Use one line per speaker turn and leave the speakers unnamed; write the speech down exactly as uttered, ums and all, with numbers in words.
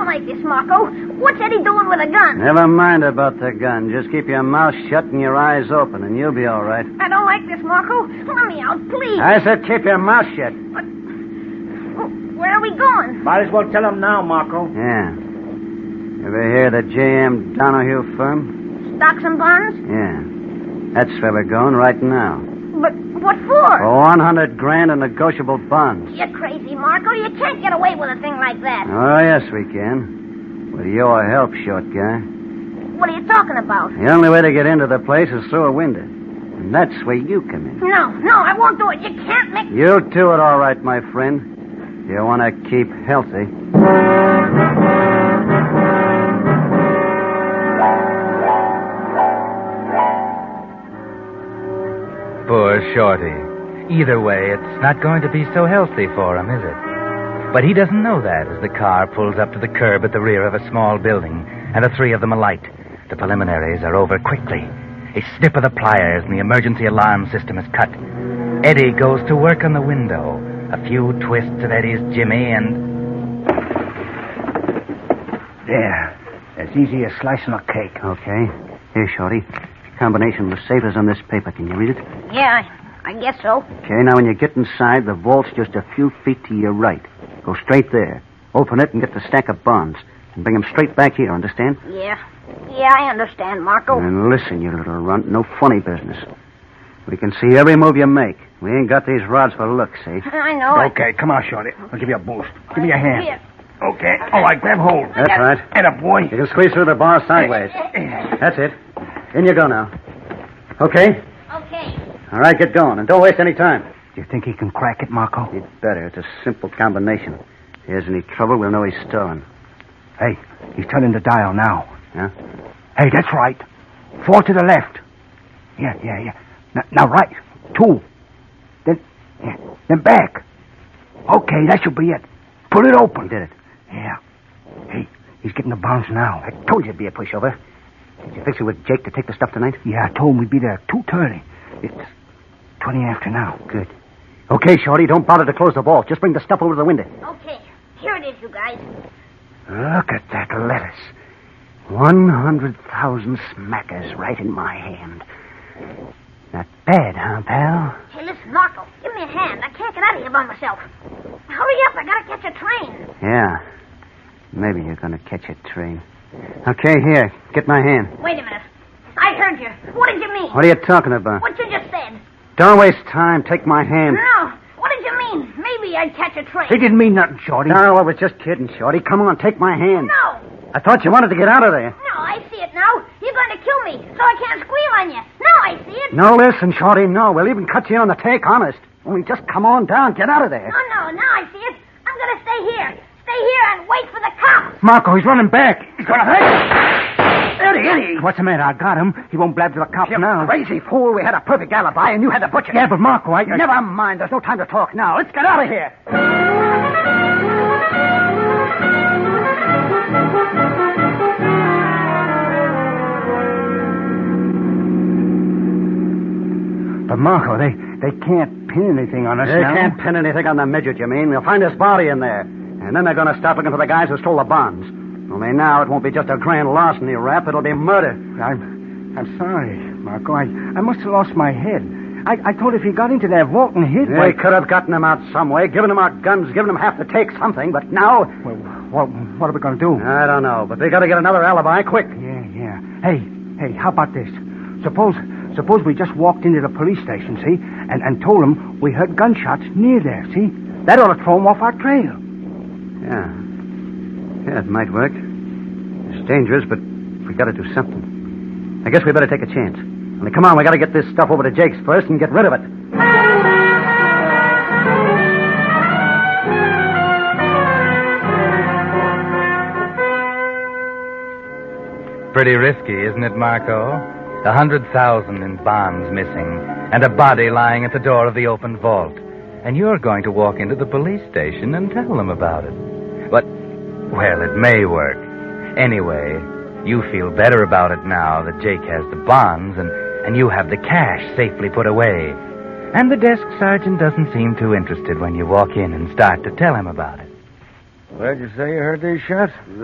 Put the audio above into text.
don't like this, Marco. What's Eddie doing with a gun?
Never mind about the gun. Just keep your mouth shut and your eyes open, and you'll be all right.
I don't like this, Marco. Let me out, please.
I said keep your mouth shut.
But, where are we going?
Might as well tell him now, Marco.
Yeah. Ever hear the J M Donahue firm?
Stocks and bonds?
Yeah. That's where we're going right now.
But what for?
For one hundred grand in negotiable bonds.
You're crazy, Marco. You can't get away with a thing like that.
Oh, yes, we can. With your help, short guy.
What are you talking about?
The only way to get into the place is through a window. And that's where you come in.
No, no, I won't do it. You can't make...
You'll do it all right, my friend. You want to keep healthy.
Poor Shorty. Either way, it's not going to be so healthy for him, is it? But he doesn't know that as the car pulls up to the curb at the rear of a small building, and the three of them alight. The preliminaries are over quickly. A snip of the pliers and the emergency alarm system is cut. Eddie goes to work on the window. A few twists of Eddie's jimmy and...
There. As easy as slicing a cake.
Okay. Here, Shorty. Combination of the safe is on this paper. Can you read it?
Yeah, I, I guess so.
Okay, now when you get inside, the vault's just a few feet to your right. Go straight there. Open it and get the stack of bonds. And bring them straight back here, understand?
Yeah. Yeah, I understand, Marco.
And listen, you little runt. No funny business. We can see every move you make. We ain't got these rods for looks, see?
I know it.
Okay, come on, Shorty. I'll give you a boost. Give me your hand.
Here.
Okay. All right, grab hold.
That's right.
And a boy.
You can squeeze through the bar sideways. That's it. In you go now. Okay?
Okay.
All right, get going. And don't waste any time.
Do you think he can crack it, Marco?
He'd better. It's a simple combination. If he has any trouble, we'll know he's stolen.
Hey, he's turning the dial now.
Yeah?
Hey, that's right. Four to the left. Yeah, yeah, yeah. Now, now right. Two. Then, yeah. Then back. Okay, that should be it. Pull it open.
He did it.
Yeah. Hey, he's getting the bonds now.
I told you it'd be a pushover. Did you fix it with Jake to take the stuff tonight?
Yeah, I told him we'd be there at two thirty. It's twenty after now.
Good. Okay, Shorty, don't bother to close the vault. Just bring the stuff over to the window.
Okay. Here it is, you guys.
Look at that lettuce. One hundred thousand smackers right in my hand. Not bad, huh, pal?
Hey, listen, Marco, give me a hand. I can't get out of here by myself. Hurry up, I gotta catch a train.
Yeah. Maybe you're gonna catch a train. Okay, here. Get my hand.
Wait a minute. I heard you. What did you mean?
What are you talking about?
What you just said.
Don't waste time. Take my hand.
No. What did you mean? Maybe I'd catch a train.
He didn't mean nothing, Shorty.
No, I was just kidding, Shorty. Come on, take my hand.
No.
I thought you wanted to get out of there.
No, I see it now. You're going to kill me, so I can't squeal on you. No, I see it.
No, listen, Shorty, no. We'll even cut you on the take, honest. Only just come on down. Get out of there.
No, no, now I see it. I'm going to stay here. Stay here and wait for the cops.
Marco, he's running back. He's going to hurt. Eddie, Eddie. What's the matter? I got him. He won't blab to the cops
You
now.
crazy fool. We had a perfect alibi, and you had the butcher.
Yeah, but Marco, I...
Never mind. There's no time to talk now. Let's get out of here.
But, Marco, they, they can't pin anything on us
They
now.
can't pin anything on the midget, you mean? They'll find his body in there. And then they're going to start looking for the guys who stole the bonds. Only now it won't be just a grand larceny rap. It'll be murder.
I'm, I'm sorry, Marco. I, I must have lost my head. I, I thought if he got into that vault and hid...
They
why-
could have gotten him out some way, given him our guns, given him half the take, something. But now...
Well, what, what are we going to do?
I don't know, but we got to get another alibi quick.
Yeah, yeah. Hey, hey, how about this? Suppose... Suppose we just walked into the police station, see, and, and told them we heard gunshots near there, see? That ought to throw them off our trail.
Yeah. Yeah, it might work. It's dangerous, but we got to do something. I guess we better take a chance. Only come on, we got to get this stuff over to Jake's first and get rid of it.
Pretty risky, isn't it, Marco? A hundred thousand in bonds missing, and a body lying at the door of the open vault. And you're going to walk into the police station and tell them about it. But, well, it may work. Anyway, you feel better about it now that Jake has the bonds and, and you have the cash safely put away. And the desk sergeant doesn't seem too interested when you walk in and start to tell him about it.
Where'd you say you heard these shots?